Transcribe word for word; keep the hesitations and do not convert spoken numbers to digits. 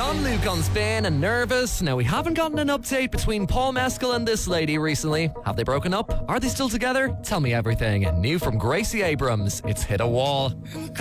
John Luke on Spin and Nervous. Now, we haven't gotten an update between Paul Mescal and this lady recently. Have they broken up? Are they still together? Tell me everything. New from Gracie Abrams. It's Hit a Wall.